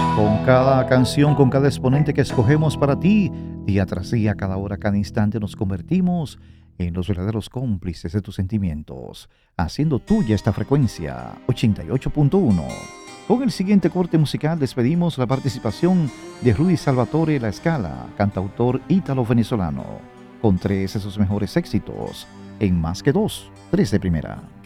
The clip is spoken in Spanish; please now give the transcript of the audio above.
Con cada canción, con cada exponente que escogemos para ti, día tras día, cada hora, cada instante nos convertimos en los verdaderos cómplices de tus sentimientos, haciendo tuya esta frecuencia 88.1. Con el siguiente corte musical despedimos la participación de Rudy Salvatore La Scala, cantautor ítalo-venezolano, con tres de sus mejores éxitos, en Más que Dos, tres de primera.